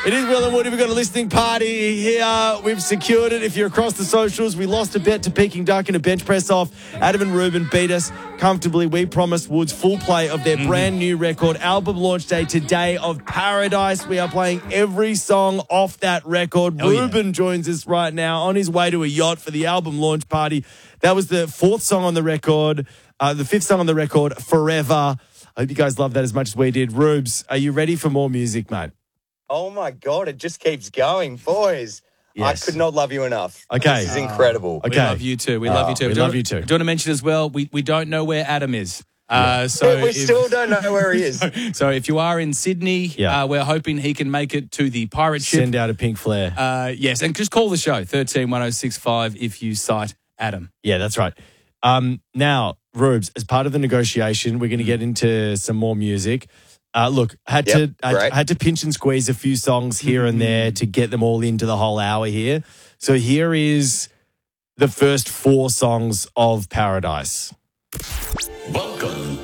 It is Will and Woody. We've got a listening party here. We've secured it. If you're across the socials, we lost a bet to Peking Duck in a bench press off. Adam and Ruben beat us comfortably. We promised Woods full play of their brand new record. Album launch day today of Paradise. We are playing every song off that record. Ruben joins us right now on his way to a yacht for the album launch party. That was the fourth song on the record, the fifth song on the record, Forever. I hope you guys love that as much as we did. Rubes, are you ready for more music, mate? Oh, my God. It just keeps going. Boys, Yes. I could not love you enough. Okay. This is incredible. Okay. We love you too. We love you too. We love you too. Do you want to mention as well, we don't know where Adam is. We still don't know where he is. So if you are in Sydney, we're hoping he can make it to the pirate ship. Send out a pink flare. Yes, and just call the show, 131065, if you cite Adam. Yeah, that's right. Now, Rubes, as part of the negotiation, we're going to get into some more music. Look, had to pinch and squeeze a few songs here and there to get them all into the whole hour here. So here is the first 4 songs of Paradise. Welcome